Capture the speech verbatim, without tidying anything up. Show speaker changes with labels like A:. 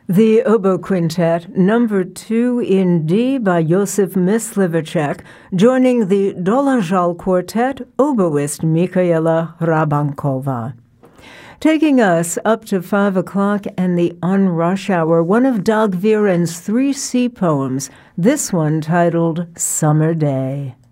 A: The Oboe Quintet, number two in D by Josef Myslivacek, joining the Dolezal Quartet, oboist Michaela Hrabankova. Taking us up to five o'clock and the On Rush Hour, one of Dag Viren's three sea poems, this one titled Summer Day.